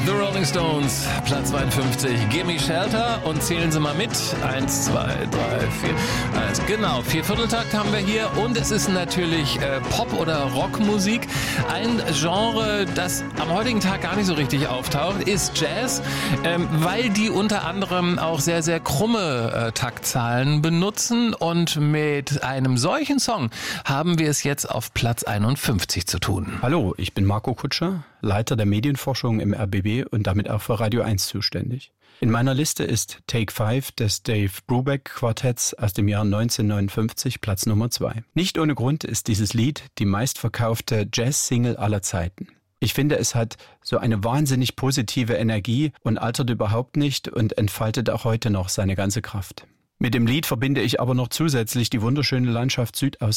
The Rolling Stones, Platz 52, Gimme Shelter und zählen Sie mal mit. 1, 2, 3, 4, 1. Genau, 4/4-Takt haben wir hier und es ist natürlich Pop- oder Rockmusik. Ein Genre, das am heutigen Tag gar nicht so richtig auftaucht, ist Jazz, weil die unter anderem auch sehr, sehr krumme Taktzahlen benutzen und mit einem solchen Song haben wir es jetzt auf Platz 51 zu tun. Hallo, ich bin Marco Kutscher, Leiter der Medienforschung im RBB und damit auch für Radio 1 zuständig. In meiner Liste ist Take 5 des Dave Brubeck Quartetts aus dem Jahr 1959 Platz Nummer 2. Nicht ohne Grund ist dieses Lied die meistverkaufte Jazz-Single aller Zeiten. Ich finde, es hat so eine wahnsinnig positive Energie und altert überhaupt nicht und entfaltet auch heute noch seine ganze Kraft. Mit dem Lied verbinde ich aber noch zusätzlich die wunderschöne Landschaft Südostasien.